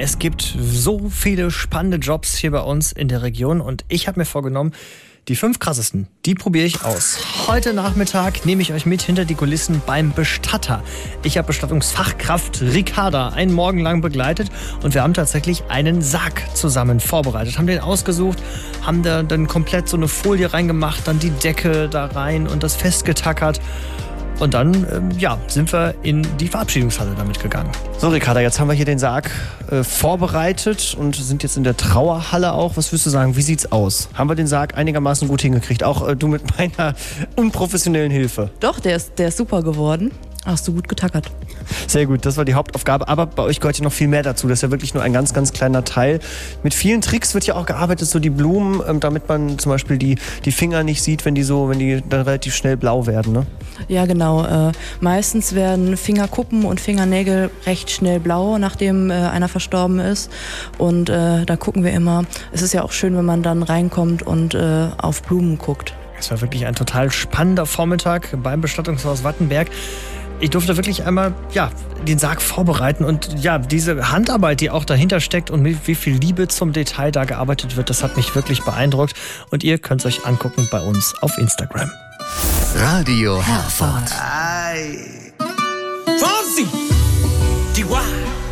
Es gibt so viele spannende Jobs hier bei uns in der Region und ich habe mir vorgenommen, die 5 krassesten, die probiere ich aus. Heute Nachmittag nehme ich euch mit hinter die Kulissen beim Bestatter. Ich habe Bestattungsfachkraft Ricarda einen Morgen lang begleitet und wir haben tatsächlich einen Sarg zusammen vorbereitet. Haben den ausgesucht, haben da dann komplett so eine Folie reingemacht, dann die Decke da rein und das festgetackert. Und dann, sind wir in die Verabschiedungshalle damit gegangen. So, Ricarda, jetzt haben wir hier den Sarg vorbereitet und sind jetzt in der Trauerhalle auch. Was würdest du sagen, wie sieht's aus? Haben wir den Sarg einigermaßen gut hingekriegt? Auch du mit meiner unprofessionellen Hilfe. Doch, der ist super geworden. Hast du gut getackert. Sehr gut, das war die Hauptaufgabe. Aber bei euch gehört ja noch viel mehr dazu. Das ist ja wirklich nur ein ganz, ganz kleiner Teil. Mit vielen Tricks wird ja auch gearbeitet, so die Blumen, damit man zum Beispiel die Finger nicht sieht, wenn die dann relativ schnell blau werden, ne? Ja, genau. Meistens werden Fingerkuppen und Fingernägel recht schnell blau, nachdem einer verstorben ist. Und da gucken wir immer. Es ist ja auch schön, wenn man dann reinkommt und auf Blumen guckt. Es war wirklich ein total spannender Vormittag beim Bestattungshaus Wattenberg. Ich durfte wirklich einmal den Sarg vorbereiten und diese Handarbeit, die auch dahinter steckt und mit wie viel Liebe zum Detail da gearbeitet wird, das hat mich wirklich beeindruckt. Und ihr könnt es euch angucken bei uns auf Instagram. Radio Herford. Fonsi, Chihuahua.